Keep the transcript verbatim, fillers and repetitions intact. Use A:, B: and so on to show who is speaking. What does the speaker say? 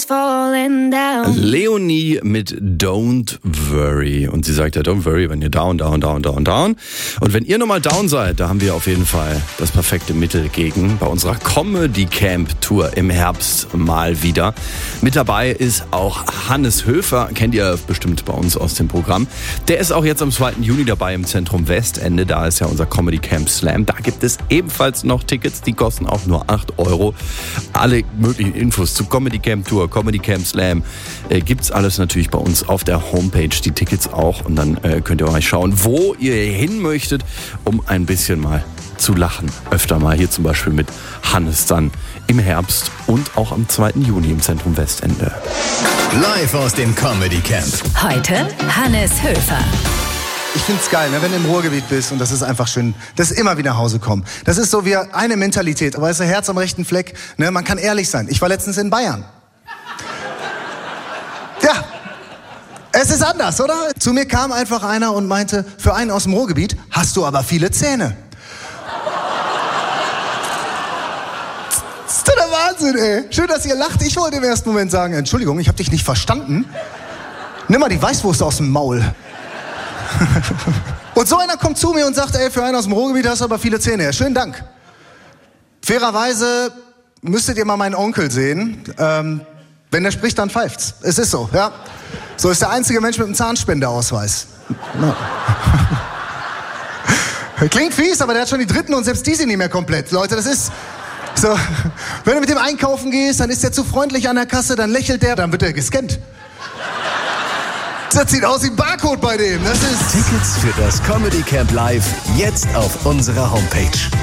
A: falling down.
B: Leonie mit Don't Worry. Und sie sagt ja, don't worry, wenn ihr down, down, down, down, down. Und wenn ihr nochmal down seid, da haben wir auf jeden Fall das perfekte Mittel gegen. Bei unserer Comedy Camp Tour im Herbst mal wieder. Mit dabei ist auch Hannes Höfer, kennt ihr bestimmt bei uns aus dem Programm. Der ist auch jetzt am zweiten Juni dabei im Zentrum Westende. Da ist ja unser Comedy Camp Slam. Da gibt es ebenfalls noch Tickets, die kosten auch nur acht Euro. Alle möglichen Infos zu Comedy Camp Tour, Comedy Camp Slam äh, gibt's alles natürlich bei uns auf der Homepage, die Tickets auch. Und dann äh, könnt ihr mal schauen, wo ihr hin möchtet, um ein bisschen mal zu lachen. Öfter mal hier zum Beispiel mit Hannes dann im Herbst und auch am zweiten Juni im Zentrum Westende.
C: Live aus dem Comedy Camp.
D: Heute Hannes Höfer.
E: Ich find's geil, ne, wenn du im Ruhrgebiet bist, und das ist einfach schön, dass immer wieder nach Hause kommen. Das ist so wie eine Mentalität, aber es ist ein Herz am rechten Fleck. Ne, man kann ehrlich sein. Ich war letztens in Bayern. Ja, es ist anders, oder? Zu mir kam einfach einer und meinte, für einen aus dem Ruhrgebiet hast du aber viele Zähne. Das ist doch der Wahnsinn, ey. Schön, dass ihr lacht. Ich wollte im ersten Moment sagen, Entschuldigung, ich hab dich nicht verstanden. Nimm mal die Weißwurst aus dem Maul. Und so einer kommt zu mir und sagt, ey, für einen aus dem Ruhrgebiet hast du aber viele Zähne. Ja, schönen Dank. Fairerweise müsstet ihr mal meinen Onkel sehen. Ähm, wenn der spricht, dann pfeift's. Es ist so, ja. So ist der einzige Mensch mit einem Zahnspendeausweis. Ja. Klingt fies, aber der hat schon die dritten und selbst die sind nicht mehr komplett. Leute, das ist so. Wenn du mit dem einkaufen gehst, dann ist der zu freundlich an der Kasse, dann lächelt der, dann wird er gescannt. Das sieht aus wie ein Barcode bei dem. Das ist
C: Tickets für das Comedy Camp Live jetzt auf unserer Homepage.